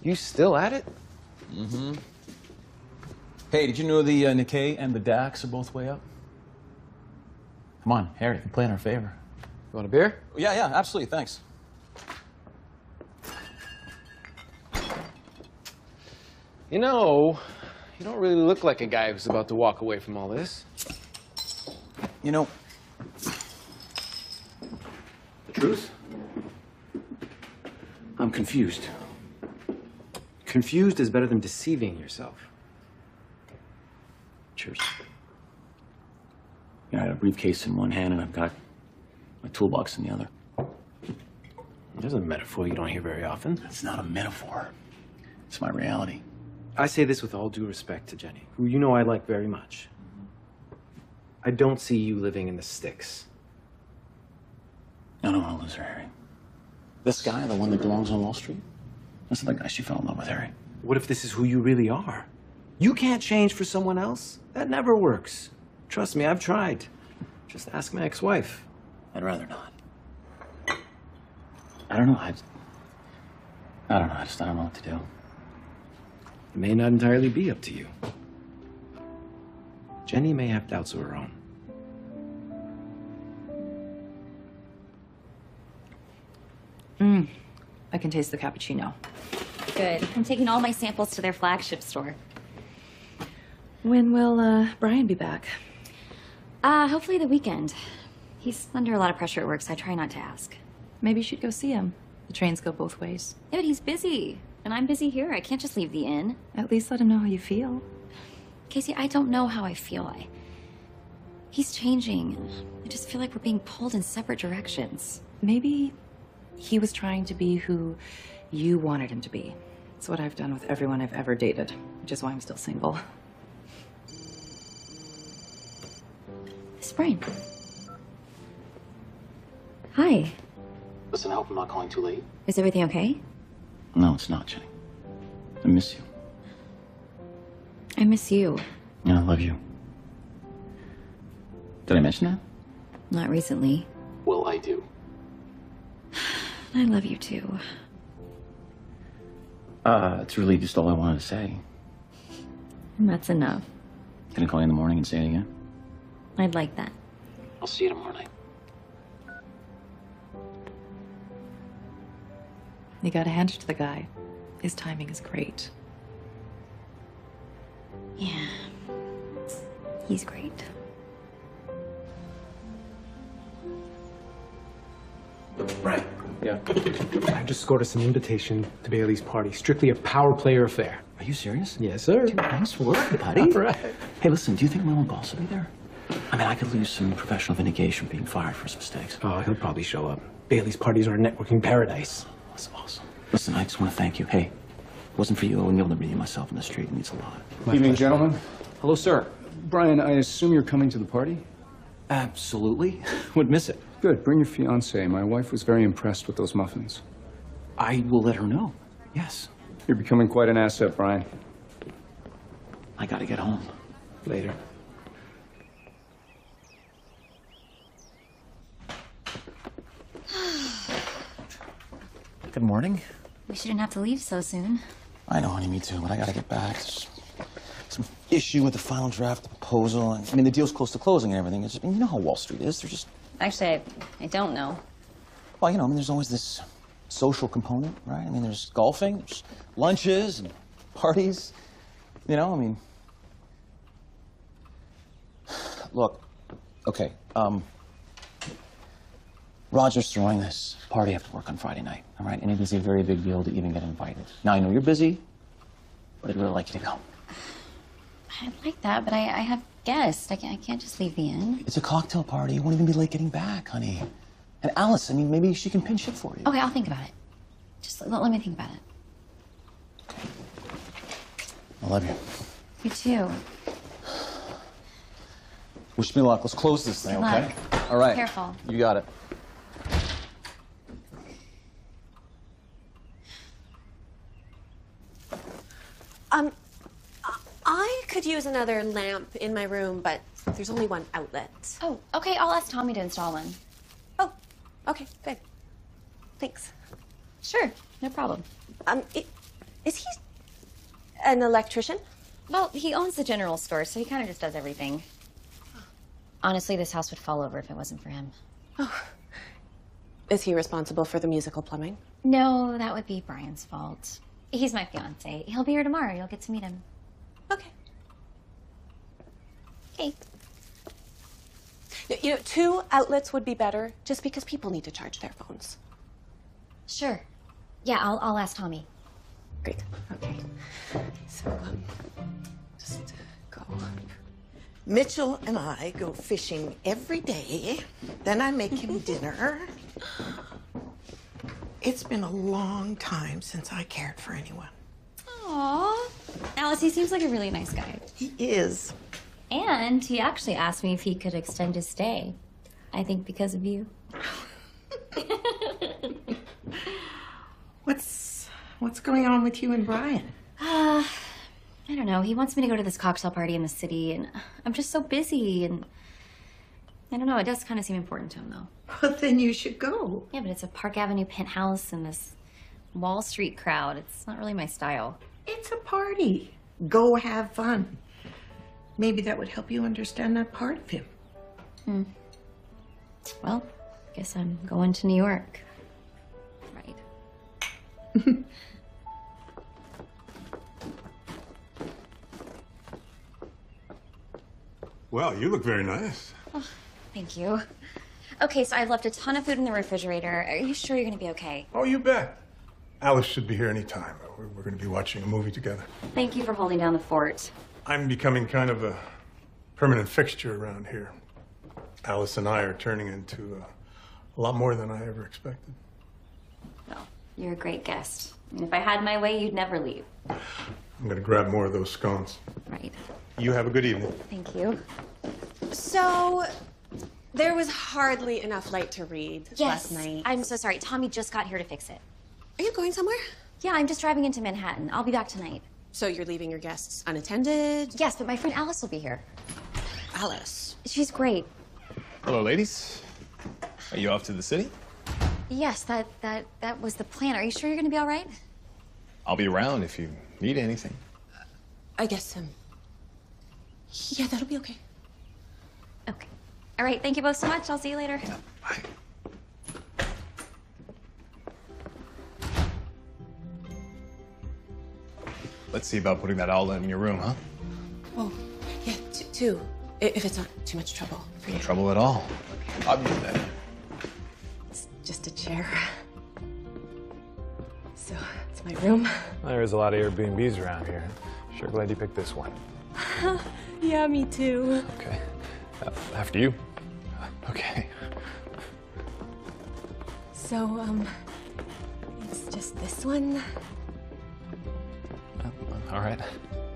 You still at it? Mm-hmm. Hey, did you know the Nikkei and the DAX are both way up? Come on, Harry, you can play in our favor. You want a beer? Yeah, absolutely, thanks. You know, you don't really look like a guy who's about to walk away from all this. You know, The truth? I'm confused. Confused is better than deceiving yourself. cheers. I got a briefcase in one hand and I've got my toolbox in the other. There's a metaphor you don't hear very often. It's not a metaphor. It's my reality. I say this with all due respect to Jenny, who you know I like very much. I don't see you living in the sticks. I don't want to lose her, Harry. This guy, the one that belongs on Wall Street, that's the guy she fell in love with, Harry. What if this is who you really are? You can't change for someone else. That never works. Trust me, I've tried. Just ask my ex-wife. I'd rather not. I don't know. I don't know. I don't know what to do. It may not entirely be up to you. Jenny may have doubts of her own. I can taste the cappuccino. Good. I'm taking all my samples to their flagship store. When will Brian be back? Hopefully the weekend. He's under a lot of pressure at work, so I try not to ask. Maybe you should go see him. The trains go both ways. Yeah, but he's busy. And I'm busy here. I can't just leave the inn. At least let him know how you feel. Casey, I don't know how I feel. He's changing. I just feel like we're being pulled in separate directions. Maybe he was trying to be who you wanted him to be. It's what I've done with everyone I've ever dated, which is why I'm still single. It's Brian. Hi. Listen, I hope I'm not calling too late. Is everything okay? No, it's not, Jenny. I miss you. I miss you. Yeah, I love you. Did I mention that? Not recently. Well, I do. I love you too. It's really just all I wanted to say. And that's enough. Can I call you in the morning and say it again? I'd like that. I'll see you tomorrow night. You gotta hand it to the guy. His timing is great. Yeah. He's great. Right. Yeah. I just scored us an invitation to Bailey's party. Strictly a power player affair. Are you serious? Yes, sir. Nice work, buddy. All right. Hey, listen, do you think my old boss will be there? I mean, I could lose some professional vindication being fired for some mistakes. Oh, he'll probably show up. Bailey's parties are a networking paradise. That's awesome. Listen, I just want to thank you. Hey, if it wasn't for you, I wouldn't be able to meet myself in the street. It means a lot. Evening, gentlemen. Hello, sir. Brian, I assume you're coming to the party? Absolutely. Would miss it. Good. Bring your fiancée. My wife was very impressed with those muffins. I will let her know. Yes. You're becoming quite an asset, Brian. I gotta get home. Later. Good morning. We shouldn't have to leave so soon. I know, honey, me too, but I gotta get back. There's some issue with the final draft of the proposal. I mean, the deal's close to closing and everything. It's just, you know how Wall Street is. They're just... Actually, I don't know. Well, you know, I mean, there's always this social component, right? I mean, there's golfing, there's lunches and parties. You know, I mean... Look, okay, Roger's throwing this party after work on Friday night, all right? And it is a very big deal to even get invited. Now, I know you're busy, but I'd really like you to come. I'd like that, but I have guests. I can't just leave the inn. It's a cocktail party. You won't even be late getting back, honey. And Alice, I mean, maybe she can pinch it for you. Okay, I'll think about it. Just let me think about it. Okay. I love you. You too. Wish me luck. Let's close this thing, Good okay? luck. All right. Careful. You got it. I could use another lamp in my room, but there's only one outlet. Oh, okay. I'll ask Tommy to install one. Oh, okay, good. Thanks. Sure, no problem. Is he an electrician? Well, he owns the general store, so he kind of just does everything. Honestly, this house would fall over if it wasn't for him. Is he responsible for the musical plumbing? No, that would be Brian's fault. He's my fiance. He'll be here tomorrow. You'll get to meet him. Okay. Okay. You know, 2 outlets would be better, just because people need to charge their phones. Sure. Yeah, I'll ask Tommy. Great. Okay. So, just go. Mitchell and I go fishing every day. Then I make him dinner. It's been a long time since I cared for anyone. Aww. Alice, he seems like a really nice guy. He is. And he actually asked me if he could extend his stay. I think because of you. What's going on with you and Brian? I don't know. He wants me to go to this cocktail party in the city, and I'm just so busy, and I don't know. It does kind of seem important to him, though. Well, then you should go. Yeah, but it's a Park Avenue penthouse and this Wall Street crowd. It's not really my style. It's a party. Go have fun. Maybe that would help you understand that part of him. Well, guess I'm going to New York. Right. Well, you look very nice. Oh, thank you. Okay, so I've left a ton of food in the refrigerator. Are you sure you're gonna be okay? Oh, you bet. Alice should be here any time. We're going to be watching a movie together. Thank you for holding down the fort. I'm becoming kind of a permanent fixture around here. Alice and I are turning into a lot more than I ever expected. Well, you're a great guest. And if I had my way, you'd never leave. I'm going to grab more of those scones. Right. You have a good evening. Thank you. So, there was hardly enough light to read last night. I'm so sorry. Tommy just got here to fix it. Are you going somewhere? Yeah, I'm just driving into Manhattan. I'll be back tonight. So you're leaving your guests unattended? Yes, but my friend Alice will be here. Alice. She's great. Hello, ladies. Are you off to the city? Yes, that was the plan. Are you sure you're gonna be all right? I'll be around if you need anything. I guess, yeah, that'll be okay. Okay. All right, thank you both so much. I'll see you later. Bye. Let's see about putting that outlet in your room, huh? Oh, yeah, 2, if it's not too much trouble for you. No trouble at all. I'll be there. It's just a chair. So, it's my room. There's a lot of Airbnbs around here. Sure glad you picked this one. Yeah, me too. Okay. After you. Okay. So, it's just this one. All right.